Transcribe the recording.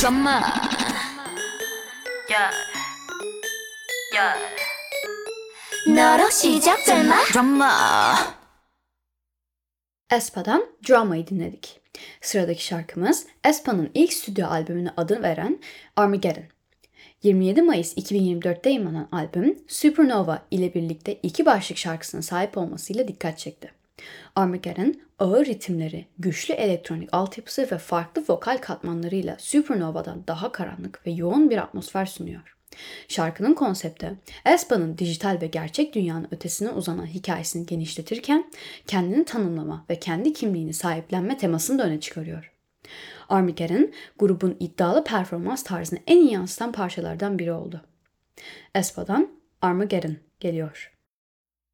Drama. Yeah. Yeah. 너로 시작될마? Drama. aespa'dan Drama'yı dinledik. Sıradaki şarkımız aespa'nın ilk stüdyo albümüne adı veren Armageddon. 27 Mayıs 2024'te yayınlanan albüm Supernova ile birlikte iki başlık şarkısına sahip olmasıyla dikkat çekti. Armageddon, ağır ritimleri, güçlü elektronik altyapısı ve farklı vokal katmanlarıyla Supernova'dan daha karanlık ve yoğun bir atmosfer sunuyor. Şarkının konsepti, aespa'nın dijital ve gerçek dünyanın ötesine uzanan hikayesini genişletirken kendini tanımlama ve kendi kimliğini sahiplenme temasını da öne çıkarıyor. Armageddon, grubun iddialı performans tarzını en iyi yansıtan parçalardan biri oldu. aespa'dan Armageddon geliyor.